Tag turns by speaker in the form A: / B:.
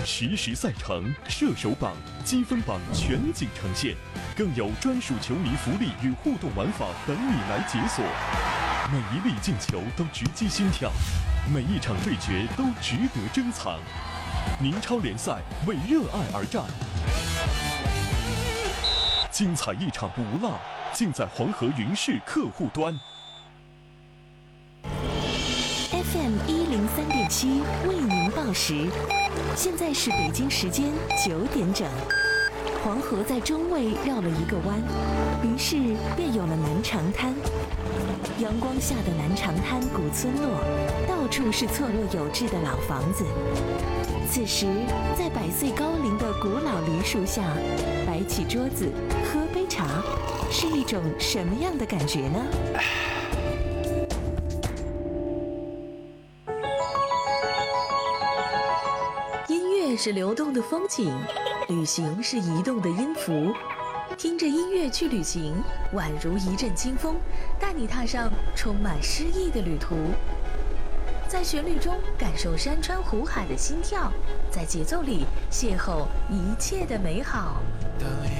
A: 实时赛程、射手榜、积分榜全景呈现，更有专属球迷福利与互动玩法等你来解锁。每一粒进球都直击心跳，每一场对决都值得珍藏。宁超联赛为热爱而战，精彩一场不落，尽在黄河云视客户端。
B: FM 103.7为您报时，现在是北京时间9点整。黄河在中卫绕了一个弯，于是便有了南长滩。阳光下的南长滩古村落，到处是错落有致的老房子。此时，在100岁高龄的古老梨树下，摆起桌子，喝杯茶，是一种什么样的感觉呢？
C: 音乐是流动的风景，旅行是移动的音符。听着音乐去旅行，宛如一阵清风，带你踏上充满诗意的旅途。在旋律中感受山川湖海的心跳，在节奏里邂逅一切的美好。
D: 当